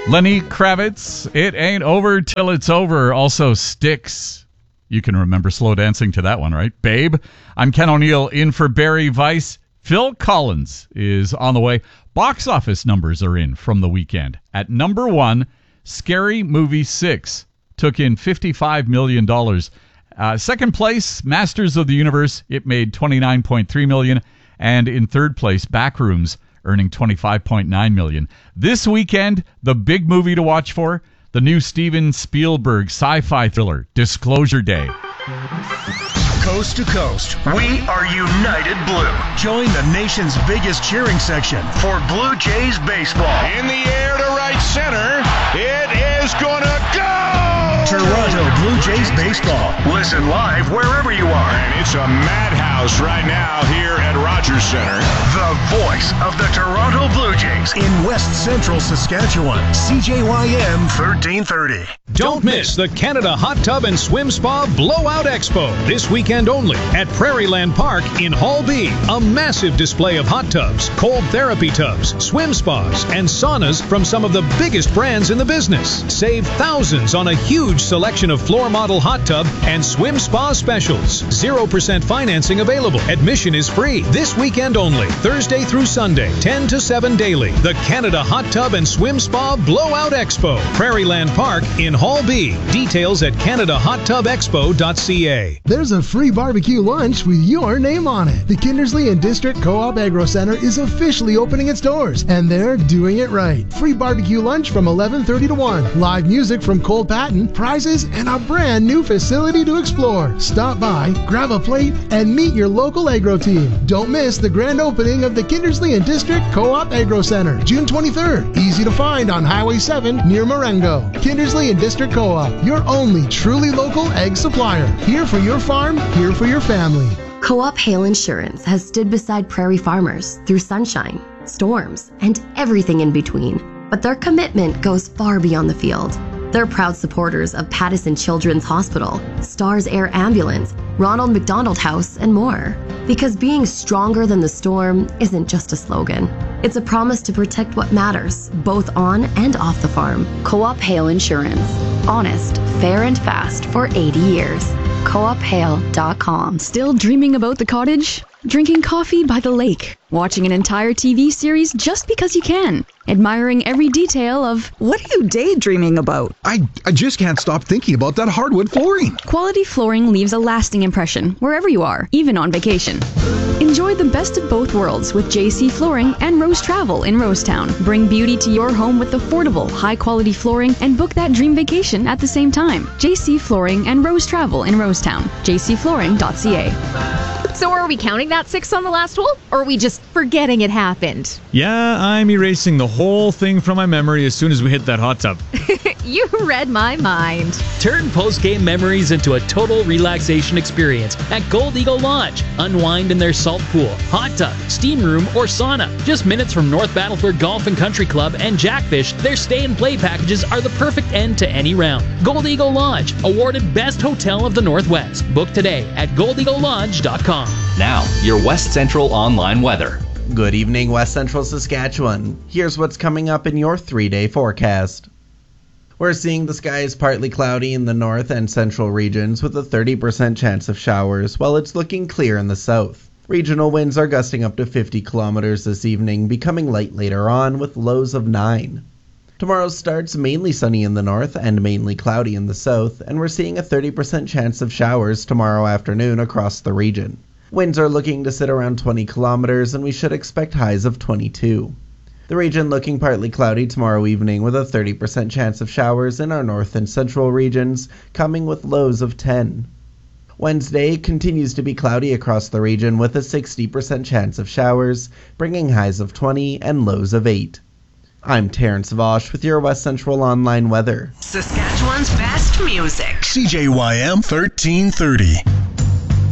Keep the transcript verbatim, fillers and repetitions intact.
Lenny Kravitz, It Ain't Over Till It's Over. Also Styx. You can remember slow dancing to that one, right? Babe. I'm Ken O'Neill in for Barry Weiss. Phil Collins is on the way. Box office numbers are in from the weekend. At number one, Scary Movie six took in fifty-five million dollars. Uh, second place, Masters of the Universe. It made twenty-nine point three million dollars. And in third place, Backrooms, earning twenty-five point nine million dollars. This weekend, the big movie to watch for, the new Steven Spielberg sci-fi thriller, Disclosure Day. Coast to coast, we are United Blue. Join the nation's biggest cheering section for Blue Jays baseball. In the air to right center, it is gonna go! Toronto Blue Jays baseball. Listen live wherever you are. And it's a madhouse right now here at Rogers Center. The voice of the Toronto Blue Jays in West Central Saskatchewan. C J Y M thirteen thirty. Don't miss the Canada Hot Tub and Swim Spa Blowout Expo this weekend only at Prairieland Park in Hall B. A massive display of hot tubs, cold therapy tubs, swim spas, and saunas from some of the biggest brands in the business. Save thousands on a huge selection of floor model hot tub and swim spa specials. zero percent financing available. Admission is free this weekend only, Thursday through Sunday, ten to seven daily. The Canada Hot Tub and Swim Spa Blowout Expo, Prairieland Park in Hall B. Details at canada hot tub expo dot c a. There's a free barbecue lunch with your name on it. The Kindersley and District Co-op Agro Center is officially opening its doors, and they're doing it right. Free barbecue lunch from eleven thirty to one. Live music from Cole Patton, prizes, and a brand new facility to explore. Stop by, grab a plate, and meet your local agro team. Don't miss the grand opening of the Kindersley and District Co-op Agro Center, June twenty-third. Easy to find on Highway seven near Marengo. Kindersley and District Co-op, your only truly local egg supplier. Here for your farm, here for your family. Co-op Hail Insurance has stood beside prairie farmers through sunshine, storms, and everything in between. But their commitment goes far beyond the field. They're proud supporters of Pattison Children's Hospital, Stars Air Ambulance, Ronald McDonald House, and more. Because being stronger than the storm isn't just a slogan. It's a promise to protect what matters, both on and off the farm. Co-op Hail Insurance. Honest, fair, and fast for eighty years. co op hail dot com. Still dreaming about the cottage? Drinking coffee by the lake? Watching an entire T V series just because you can? Admiring every detail of... What are you daydreaming about? I, I just can't stop thinking about that hardwood flooring. Quality flooring leaves a lasting impression wherever you are, even on vacation. Enjoy the best of both worlds with J C Flooring and Rose Travel in Rosetown. Bring beauty to your home with affordable, high-quality flooring and book that dream vacation at the same time. J C Flooring and Rose Travel in Rosetown. j c flooring dot c a. So are we counting that six on the last hole, or are we just forgetting it happened? Yeah, I'm erasing the whole thing from my memory as soon as we hit that hot tub. You read my mind. Turn post-game memories into a total relaxation experience at Gold Eagle Lodge. Unwind in their salt pool, hot tub, steam room, or sauna. Just minutes from North Battleford Golf and Country Club and Jackfish, their stay and play packages are the perfect end to any round. Gold Eagle Lodge, awarded Best Hotel of the Northwest. Book today at gold eagle lodge dot com. Now, your West Central online weather. Good evening, West Central Saskatchewan. Here's what's coming up in your three-day forecast. We're seeing the skies partly cloudy in the north and central regions with a thirty percent chance of showers, while it's looking clear in the south. Regional winds are gusting up to fifty kilometers this evening, becoming light later on with lows of nine. Tomorrow starts mainly sunny in the north and mainly cloudy in the south, and we're seeing a thirty percent chance of showers tomorrow afternoon across the region. Winds are looking to sit around twenty kilometers, and we should expect highs of twenty-two. The region looking partly cloudy tomorrow evening with a thirty percent chance of showers in our north and central regions, coming with lows of ten. Wednesday continues to be cloudy across the region with a sixty percent chance of showers, bringing highs of twenty and lows of eight. I'm Terrence Vosh with your West Central Online weather. Saskatchewan's best music. C J Y M thirteen thirty.